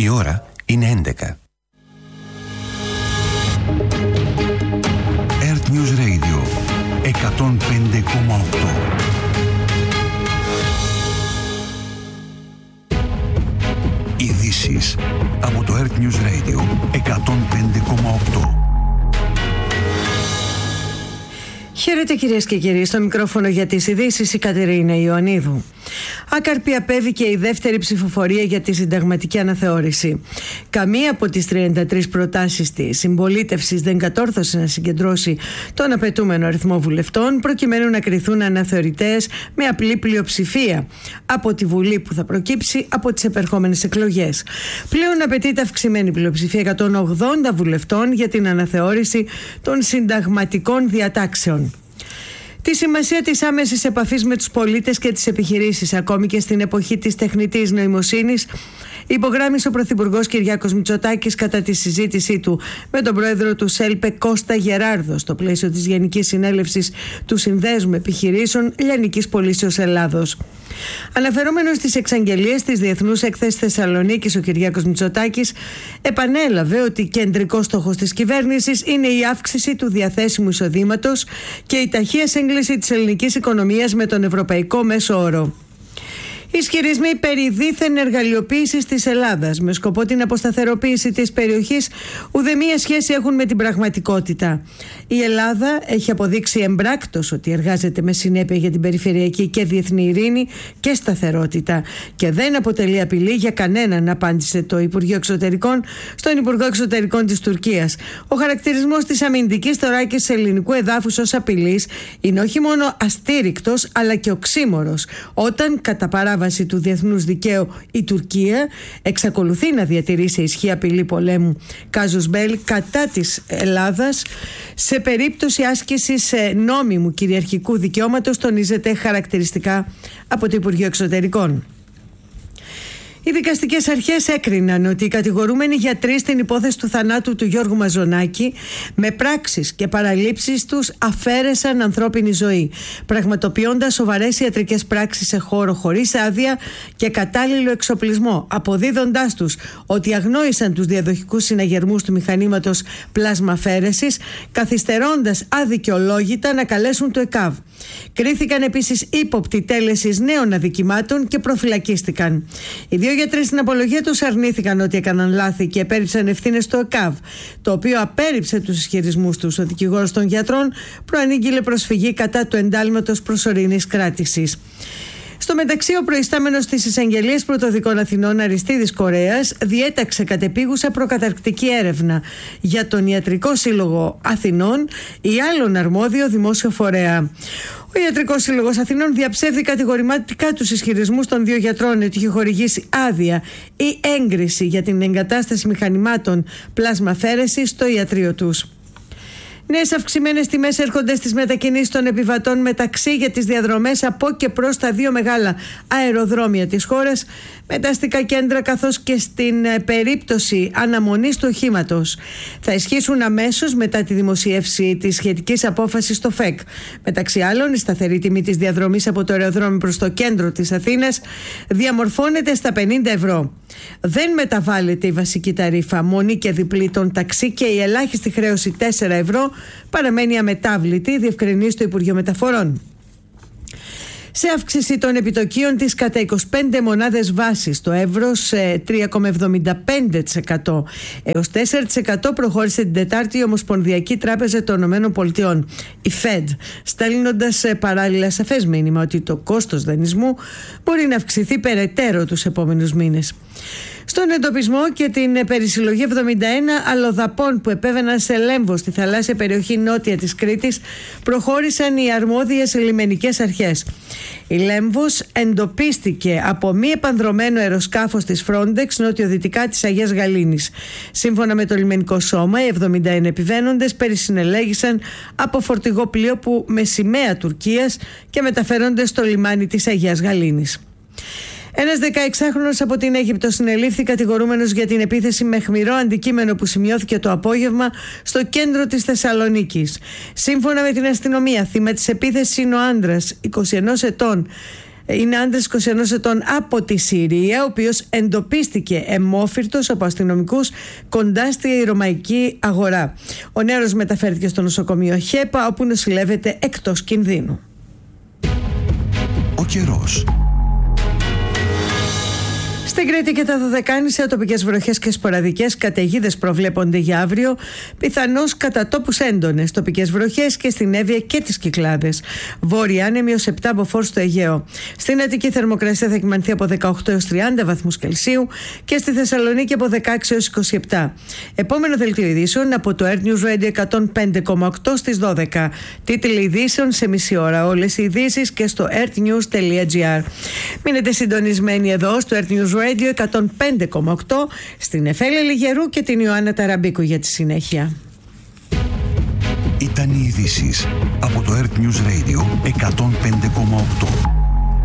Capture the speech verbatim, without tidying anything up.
Η ώρα είναι έντεκα. Earth News Radio εκατόν πέντε κόμμα οκτώ. Ειδήσεις από το Earth News Radio εκατόν πέντε κόμμα οκτώ. Χαίρετε κυρίες και κύριοι, στο μικρόφωνο για τις ειδήσεις η Κατερίνα Ιωαννίδου. Άκαρπη απέβηκε η δεύτερη ψηφοφορία για τη συνταγματική αναθεώρηση. Καμία από τις τριάντα τρεις προτάσεις της συμπολίτευσης δεν κατόρθωσε να συγκεντρώσει τον απαιτούμενο αριθμό βουλευτών προκειμένου να κριθούν αναθεωρητές με απλή πλειοψηφία από τη Βουλή που θα προκύψει από τις επερχόμενες εκλογές. Πλέον απαιτείται αυξημένη πλειοψηφία εκατόν ογδόντα βουλευτών για την αναθεώρηση των συνταγματικών διατάξεων. Τη σημασία της άμεσης επαφής με τους πολίτες και τις επιχειρήσεις, ακόμη και στην εποχή της τεχνητής νοημοσύνης, υπογράμμισε ο Πρωθυπουργός Κυριάκος Μητσοτάκης κατά τη συζήτησή του με τον πρόεδρο του ΣΕΛΠΕ Κώστα Γεράρδο στο πλαίσιο της Γενικής Συνέλευσης του Συνδέσμου Επιχειρήσεων Λιανικής Πωλήσεως Ελλάδος. Αναφερόμενος στις εξαγγελίες της Διεθνούς Έκθεσης Θεσσαλονίκης, ο Κυριάκος Μητσοτάκης επανέλαβε ότι κεντρικός στόχος της κυβέρνησης είναι η αύξηση του διαθέσιμου εισοδήματος και η ταχεία σύγκληση της ελληνικής οικονομίας με τον ευρωπαϊκό μέσο όρο. Ισχυρισμοί περί δίθεν εργαλειοποίησης της Ελλάδας με σκοπό την αποσταθεροποίηση της περιοχής ουδέμια σχέση έχουν με την πραγματικότητα. Η Ελλάδα έχει αποδείξει εμπράκτος ότι εργάζεται με συνέπεια για την περιφερειακή και διεθνή ειρήνη και σταθερότητα και δεν αποτελεί απειλή για κανέναν, απάντησε το Υπουργείο Εξωτερικών στον Υπουργό Εξωτερικών της Τουρκίας. Ο χαρακτηρισμός της αμυντικής θωράκισης ελληνικού εδάφους ως απειλής είναι όχι μόνο αστήρικτος αλλά και οξύμορος, όταν κατά παράβαση βάση του διεθνούς δικαίου η Τουρκία εξακολουθεί να διατηρεί σε ισχύ απειλή πολέμου κάζους μπέλ κατά της Ελλάδας σε περίπτωση άσκησης νόμιμου κυριαρχικού δικαιώματος, τονίζεται χαρακτηριστικά από το Υπουργείο Εξωτερικών. Οι δικαστικές αρχές έκριναν ότι οι κατηγορούμενοι γιατροί στην υπόθεση του θανάτου του Γιώργου Μαζονάκη με πράξεις και παραλήψεις τους αφαίρεσαν ανθρώπινη ζωή, πραγματοποιώντας σοβαρές ιατρικές πράξεις σε χώρο χωρίς άδεια και κατάλληλο εξοπλισμό, αποδίδοντάς τους ότι αγνόησαν τους διαδοχικούς συναγερμούς του μηχανήματος πλάσμα αφαίρεσης, καθυστερώντας αδικαιολόγητα να καλέσουν το ΕΚΑΒ. Κρίθηκαν επίσης ύποπτοι τέλεσης νέων αδικημάτων και προφυλακίστηκαν. Οι δύο γιατροί στην απολογία τους αρνήθηκαν ότι έκαναν λάθη και επέριψαν ευθύνες στο ΕΚΑΒ, το οποίο απέρριψε τους ισχυρισμούς τους. Ο δικηγόρος των γιατρών προανήγγειλε προσφυγή κατά του εντάλματος προσωρινής κράτησης. Στο μεταξύ, ο προϊστάμενος της Εισαγγελίας Πρωτοδικών Αθηνών Αριστίδης Κορέας διέταξε κατεπίγουσα προκαταρκτική έρευνα για τον Ιατρικό Σύλλογο Αθηνών ή άλλον αρμόδιο δημόσιο φορέα. Ο Ιατρικός Σύλλογος Αθηνών διαψεύδει κατηγορηματικά τους ισχυρισμούς των δύο γιατρών ότι είχε χορηγήσει άδεια ή έγκριση για την εγκατάσταση μηχανημάτων πλάσμα αφαίρεσης στο ιατρείο τους. Νέες αυξημένες τιμές έρχονται στις μετακινήσεις των επιβατών με ταξί για τις διαδρομές από και προς τα δύο μεγάλα αεροδρόμια της χώρας, με τα αστικά κέντρα καθώς και στην περίπτωση αναμονής του οχήματος. Θα ισχύσουν αμέσως μετά τη δημοσίευση της σχετικής απόφασης στο ΦΕΚ. Μεταξύ άλλων, η σταθερή τιμή της διαδρομής από το αεροδρόμιο προς το κέντρο της Αθήνας διαμορφώνεται στα πενήντα ευρώ. Δεν μεταβάλλεται η βασική ταρίφα μονή και διπλή των ταξί και η ελάχιστη χρέωση τέσσερα ευρώ παραμένει αμετάβλητη, διευκρινίζει το Υπουργείο Μεταφορών. Σε αύξηση των επιτοκίων της κατά είκοσι πέντε μονάδες βάσης, το εύρος τρία κόμμα εβδομήντα πέντε τοις εκατό έως τέσσερα τοις εκατό προχώρησε την Τετάρτη η Ομοσπονδιακή Τράπεζα των ΗΠΑ, η Fed, στέλνοντας παράλληλα σαφές μήνυμα ότι το κόστος δανεισμού μπορεί να αυξηθεί περαιτέρω τους επόμενους μήνες. Στον εντοπισμό και την περισυλλογή εβδομήντα ένα αλλοδαπών που επέβαιναν σε Λέμβο στη θαλάσσια περιοχή νότια της Κρήτης προχώρησαν οι αρμόδιες λιμενικές αρχές. Η Λέμβος εντοπίστηκε από μη επανδρωμένο αεροσκάφος της Frontex νοτιοδυτικά της Αγίας Γαλήνης. Σύμφωνα με το λιμενικό σώμα, οι εβδομήντα ένα επιβαίνοντες περισυνελέγησαν από φορτηγό πλοίο που με σημαία Τουρκίας και μεταφέρονται στο λιμάνι της Αγίας Γαλήνης. Ένας δεκαεξάχρονος από την Αίγυπτο συνελήφθη κατηγορούμενος για την επίθεση με αιχμηρό αντικείμενο που σημειώθηκε το απόγευμα στο κέντρο της Θεσσαλονίκης. Σύμφωνα με την αστυνομία, θύμα της επίθεσης είναι ο άντρας, είκοσι ενός ετών, Είναι άντρας είκοσι ενός ετών από τη Συρία, ο οποίος εντοπίστηκε αιμόφυρτος από αστυνομικούς κοντά στη Ρωμαϊκή Αγορά. Ο νέαρος μεταφέρθηκε στο νοσοκομείο Χέπα, όπου νοσηλεύεται εκτός κινδύνου. Ο καιρός. Στην Κρήτη και τα Δωδεκάνησα, τοπικές βροχές και σποραδικές καταιγίδες προβλέπονται για αύριο, πιθανώς κατά τόπους έντονες τοπικές βροχές και στην Εύβοια και τις Κυκλάδες. Βόρεια άνεμη ως επτά μποφόρ στο Αιγαίο. Στην Αττική θερμοκρασία θα κυμανθεί από δεκαοκτώ έως τριάντα βαθμούς Κελσίου και στη Θεσσαλονίκη από δεκαέξι έως είκοσι επτά. Επόμενο δελτίο ειδήσεων από το Earth News Radio εκατόν πέντε κόμμα οκτώ στις δώδεκα. Τίτλοι ειδήσεων σε μισή ώρα. Όλες οι ειδήσεις και στο earthnews τελεία gr. Μείνετε συντονισμένοι εδώ στο Earth News Radio εκατόν πέντε κόμμα οκτώ, στην Εφέλη Λιγερού και την Ιωάννα Ταραμπίκου για τη συνέχεια. Ήταν οι ειδήσεις από το Earth News Radio εκατόν πέντε κόμμα οκτώ.